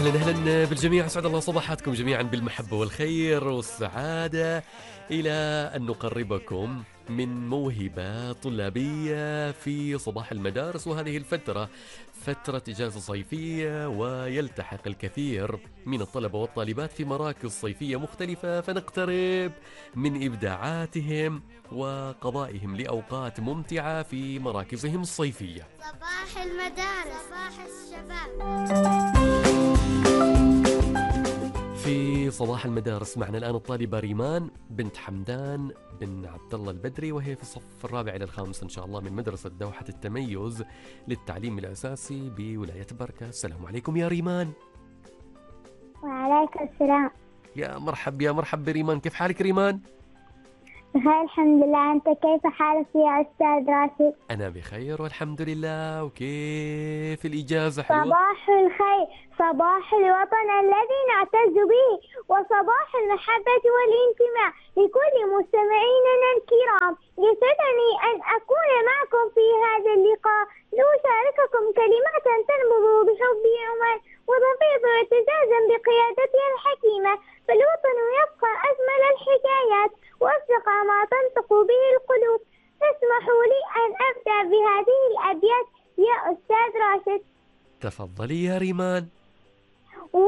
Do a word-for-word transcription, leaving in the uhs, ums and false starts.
أهلا أهلا بالجميع، أسعد الله صباحاتكم جميعا بالمحبة والخير والسعادة، إلى أن نقربكم من موهبة طلابية في صباح المدارس. وهذه الفترة فترة إجازة صيفية، ويلتحق الكثير من الطلبة والطالبات في مراكز صيفية مختلفة، فنقترب من إبداعاتهم وقضائهم لأوقات ممتعة في مراكزهم الصيفية. صباح المدارس، صباح الشباب. في صباح المدارس معنا الآن الطالبة ريمان بنت حمدان بن عبد الله البدري، وهي في الصف الرابع إلى الخامس إن شاء الله من مدرسة دوحة التميز للتعليم الأساسي بولاية بركة. السلام عليكم يا ريمان. وعليكم السلام. يا مرحب يا مرحب بريمان، كيف حالك ريمان؟ بخير الحمد لله، أنت كيف حالك يا أستاذ راشد؟ أنا بخير والحمد لله. وكيف الإجازة حلوة؟ صباح الخير، صباح الوطن الذي نعتز به، وصباح المحبة والانتماء لكل مستمعيننا الكرام. يسعدني أن أكون معكم في هذا اللقاء لأشارككم كلمات تنبض بحب عمان وتفيض اعتزازا بقيادتها الحكيمة. فالوطن يبقى أجمل الحكايات وأصدق ما تنطق به القلوب. اسمحوا لي أن أبدأ بهذه الأبيات يا أستاذ راشد. تفضلي يا ريمان.